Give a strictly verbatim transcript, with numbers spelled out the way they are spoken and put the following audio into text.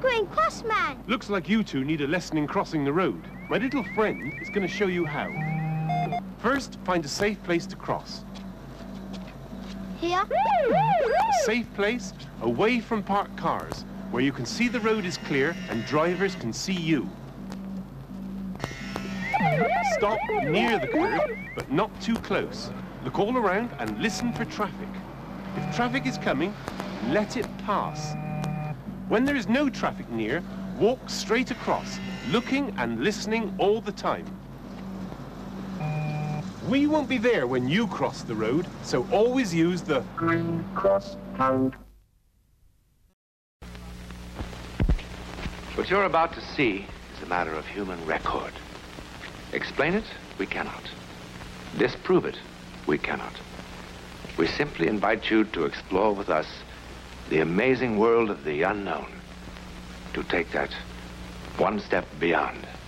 Green Cross Man. Looks like you two need a lesson in crossing the road. My little friend is going to show you how. First, find a safe place to cross. Here? A safe place away from parked cars, where you can see the road is clear and drivers can see you. Stop near the curb, but not too close. Look all around and listen for traffic. If traffic is coming, let it pass. When there is no traffic near, walk straight across, looking and listening all the time. We won't be there when you cross the road, so always use the green cross hand. What you're about to see is a matter of human record. Explain it, we cannot. Disprove it, we cannot. We simply invite you to explore with us the amazing world of the unknown, to take that one step beyond.